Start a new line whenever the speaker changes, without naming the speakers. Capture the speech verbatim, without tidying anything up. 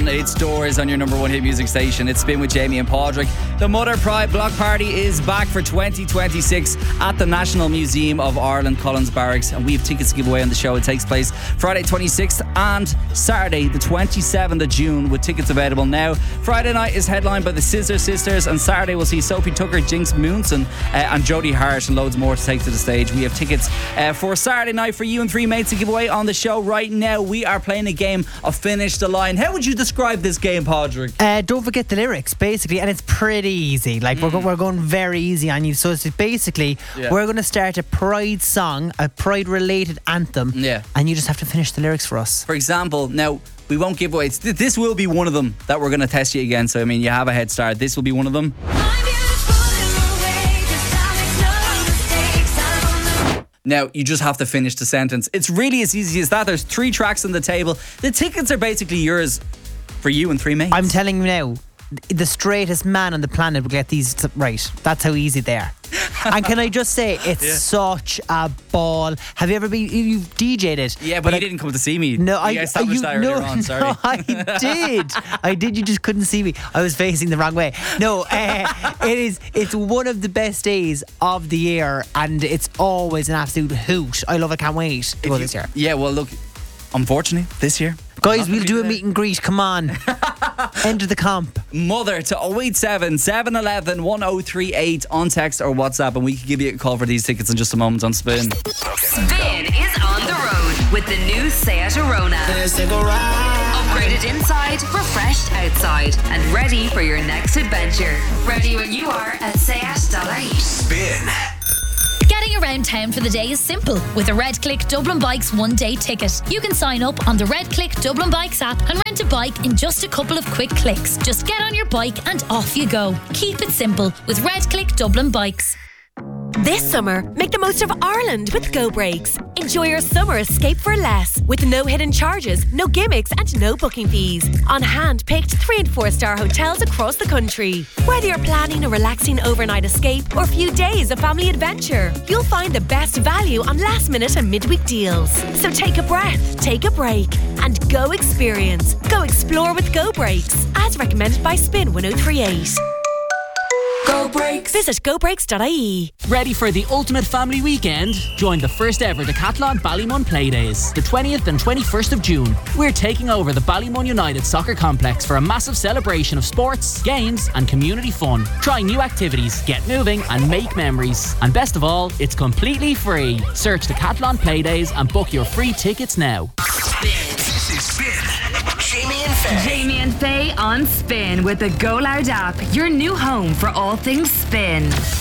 It's Doors on your number one hit music station. It's Spin with Jamie and Padraig. The Mother Pride Block Party is back for twenty twenty-six at the National Museum of Ireland, Collins Barracks, and we have tickets to give away on the show. It takes place Friday twenty-sixth and Saturday the twenty-seventh of June, with tickets available now. Friday night is headlined by the Scissor Sisters, and Saturday we'll see Sophie Tucker, Jinx Moonson uh, and Jodie Hart, and loads more to take to the stage. We have tickets uh, for Saturday night for you and three mates to give away on the show. Right now we are playing a game of Finish the Line. How would you describe this game, Padraig?
Uh, don't forget the lyrics, basically, and it's pretty easy. Like, mm. we're, go- we're going very easy on you. So it's basically, yeah. we're going to start a Pride song, a Pride-related anthem,
yeah.
and you just have to finish the lyrics for us.
For example, now, we won't give away. This will be one of them that we're going to test you again. So, I mean, you have a head start. This will be one of them. Now, you just have to finish the sentence. It's really as easy as that. There's three tracks on the table. The tickets are basically yours for you and three mates.
I'm telling you now, the straightest man on the planet will get these t- right. That's how easy they are. And can I just say, it's yeah. such a ball. Have you ever been, you've D J'd it?
Yeah, but, but you I, didn't come to see me.
No, I,
I established you, that earlier
no,
on, sorry.
No, I did. I did, you just couldn't see me. I was facing the wrong way. No, uh, it is, it's one of the best days of the year, and it's always an absolute hoot. I love it, can't wait to go this year.
Yeah, well, look, unfortunately, this year,
guys, we'll do a meet and greet. Come on. Enter the comp.
Mother to oh eight seven, seven one one, one oh three eight on text or WhatsApp, and we can give you a call for these tickets in just a moment on Spin.
Spin is on the road with the new Seat Arona. Upgraded inside, refreshed outside, and ready for your next adventure. Ready when you are at seat dot I E.
Spin.
Getting around town for the day is simple with a Red Click Dublin Bikes one-day ticket. You can sign up on the Red Click Dublin Bikes app and rent a bike in just a couple of quick clicks. Just get on your bike and off you go. Keep it simple with Red Click Dublin Bikes.
This summer, make the most of Ireland with Go Brakes. Enjoy your summer escape for less with no hidden charges, no gimmicks and no booking fees. On hand-picked three and four star hotels across the country. Whether you're planning a relaxing overnight escape or a few days of family adventure, you'll find the best value on last minute and midweek deals. So take a breath, take a break and go experience. Go explore with Go Brakes, as recommended by Spin one oh three eight. Go Brakes. Visit go brakes dot I E.
Ready for the ultimate family weekend? Join the first ever Decathlon Ballymun Playdays, the twentieth and twenty-first of June. We're taking over the Ballymun United Soccer Complex for a massive celebration of sports, games and community fun. Try new activities, get moving and make memories. And best of all, it's completely free. Search Decathlon Playdays and book your free tickets now.
This is Spin. Jamie and Faye.
Jamie and Faye on Spin with the Go Loud app, your new home for all things spin.